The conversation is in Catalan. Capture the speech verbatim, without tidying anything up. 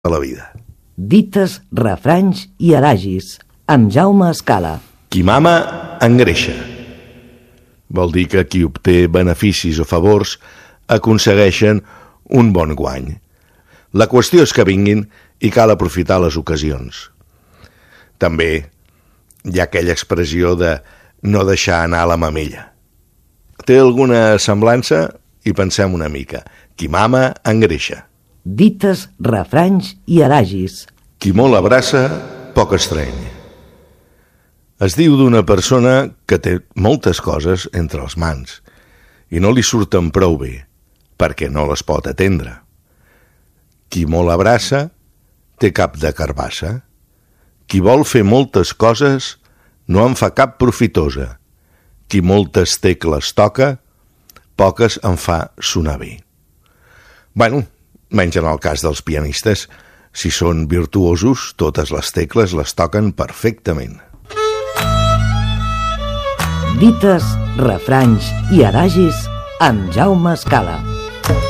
de la vida. Dites, refranys i adagis, amb Jaume Escala. Qui mama, engreixa. Vol dir que qui obté beneficis o favors aconsegueixen un bon guany. La qüestió és que vinguin i cal aprofitar les ocasions. També hi ha aquella expressió de no deixar anar la mamella. Té alguna semblança? I pensem una mica. Qui mama, engreixa. Dites, refranys i adagis. Qui molt abraça, poc estreny. Es diu d'una persona que té moltes coses entre les mans i no li surten prou bé perquè no les pot atendre. Qui molt abraça, té cap de carbassa. Qui vol fer moltes coses, no en fa cap profitosa. Qui moltes tecles toca, poques en fa sonar bé. Bueno, menys en el cas dels pianistes. Si són virtuosos, totes les tecles les toquen perfectament. Dites, refranys i adagis amb Jaume Escala.